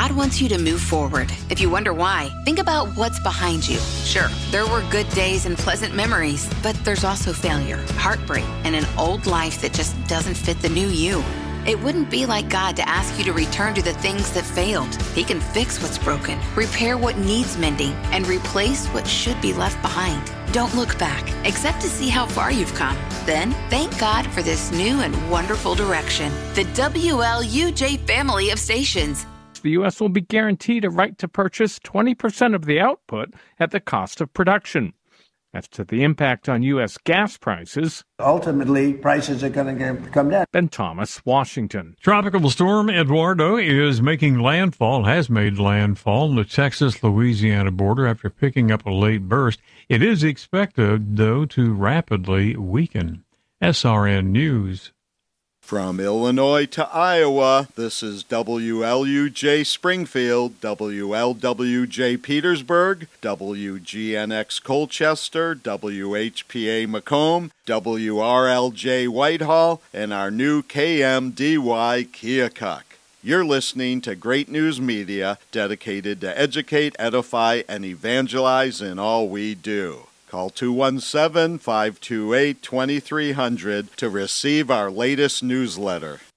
God wants you to move forward. If you wonder why, think about what's behind you. Sure, there were good days and pleasant memories, but there's also failure, heartbreak, and an old life that just doesn't fit the new you. It wouldn't be like God to ask you to return to the things that failed. He can fix what's broken, repair what needs mending, and replace what should be left behind. Don't look back, except to see how far you've come. Then, thank God for this new and wonderful direction. The WLUJ family of stations. The U.S. will be guaranteed a right to purchase 20% of the output at the cost of production. As to the impact on U.S. gas prices, ultimately, prices are going to come down. Ben Thomas, Washington. Tropical storm Eduardo has made landfall on the Texas-Louisiana border after picking up a late burst. It is expected, though, to rapidly weaken. SRN News. From Illinois to Iowa, this is WLUJ Springfield, WLWJ Petersburg, WGNX Colchester, WHPA Macomb, WRLJ Whitehall, and our new KMDY Keokuk. You're listening to Great News Media, dedicated to educate, edify, and evangelize in all we do. Call 217-528-2300 to receive our latest newsletter.